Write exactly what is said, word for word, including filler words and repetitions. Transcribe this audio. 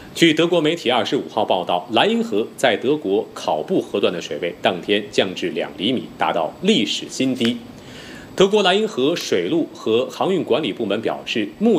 据德国媒体二十五号报道，莱茵河在德国考布河段的水位当天降至两厘米，达到历史新低。德国莱茵河水路和航运管理部门表示，目